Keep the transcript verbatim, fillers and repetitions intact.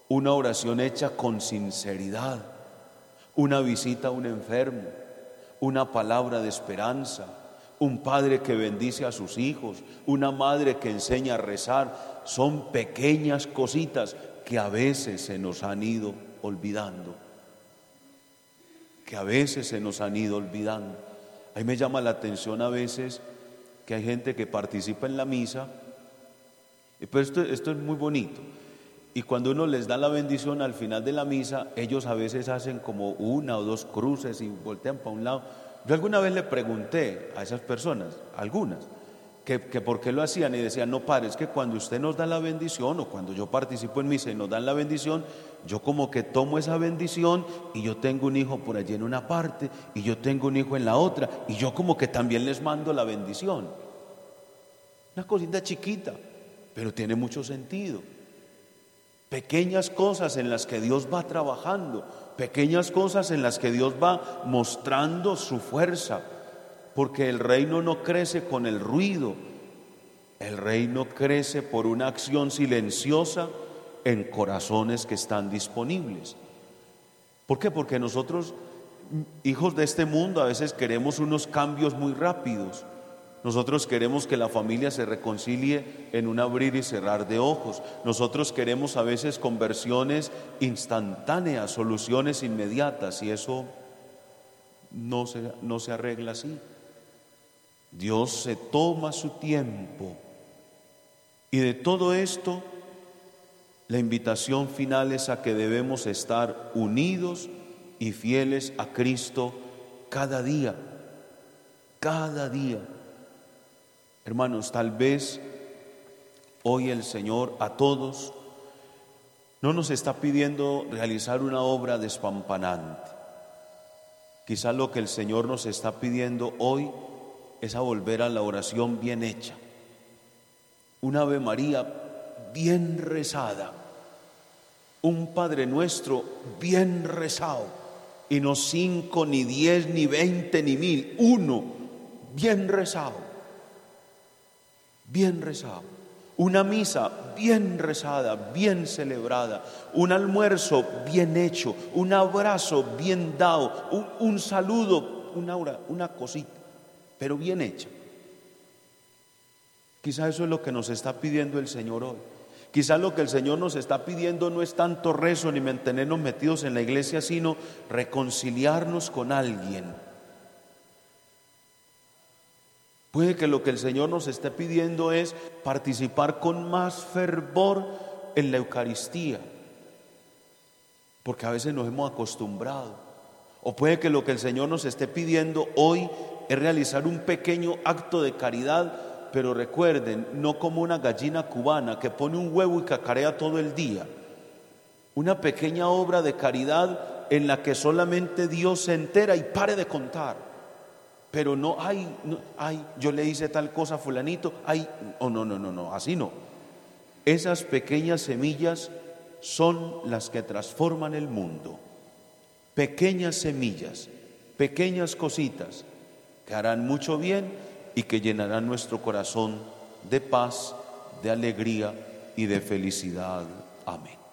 una oración hecha con sinceridad, una visita a un enfermo, una palabra de esperanza, un padre que bendice a sus hijos, una madre que enseña a rezar. Son pequeñas cositas que a veces se nos han ido olvidando, que a veces se nos han ido olvidando. A mí me llama la atención a veces que hay gente que participa en la misa, pero esto, esto es muy bonito, y cuando uno les da la bendición al final de la misa, ellos a veces hacen como una o dos cruces y voltean para un lado. Yo alguna vez le pregunté a esas personas, algunas, que, que por qué lo hacían, y decían: no, padre, es que cuando usted nos da la bendición, o cuando yo participo en misa y nos dan la bendición, yo como que tomo esa bendición y yo tengo un hijo por allí en una parte y yo tengo un hijo en la otra, y yo como que también les mando la bendición. Una cosita chiquita, pero tiene mucho sentido. Pequeñas cosas en las que Dios va trabajando, pequeñas cosas en las que Dios va mostrando su fuerza, porque el reino no crece con el ruido, el reino crece por una acción silenciosa en corazones que están disponibles. ¿Por qué? Porque nosotros, hijos de este mundo, a veces queremos unos cambios muy rápidos. Nosotros queremos que la familia se reconcilie en un abrir y cerrar de ojos. Nosotros queremos a veces conversiones instantáneas, soluciones inmediatas, y eso no se, no se arregla así. Dios se toma su tiempo, y de todo esto la invitación final es a que debemos estar unidos y fieles a Cristo cada día, cada día. Hermanos, tal vez hoy el Señor a todos no nos está pidiendo realizar una obra despampanante. Quizá lo que el Señor nos está pidiendo hoy es a volver a la oración bien hecha, una Ave María bien rezada, un Padre Nuestro bien rezado, y no cinco, ni diez, ni veinte, ni mil, uno bien rezado. Bien rezado, una misa bien rezada, bien celebrada, un almuerzo bien hecho, un abrazo bien dado, un, un saludo, una, una cosita, pero bien hecha. Quizá eso es lo que nos está pidiendo el Señor hoy. Quizá lo que el Señor nos está pidiendo no es tanto rezo ni mantenernos metidos en la iglesia, sino reconciliarnos con alguien. Puede que lo que el Señor nos esté pidiendo es participar con más fervor en la Eucaristía, porque a veces nos hemos acostumbrado. O puede que lo que el Señor nos esté pidiendo hoy es realizar un pequeño acto de caridad, pero recuerden, no como una gallina cubana que pone un huevo y cacarea todo el día. Una pequeña obra de caridad en la que solamente Dios se entera y pare de contar. Pero no, ay, no, ay, yo le hice tal cosa a fulanito, ay, oh, no, no, no, no, así no. Esas pequeñas semillas son las que transforman el mundo. Pequeñas semillas, pequeñas cositas que harán mucho bien y que llenarán nuestro corazón de paz, de alegría y de felicidad. Amén.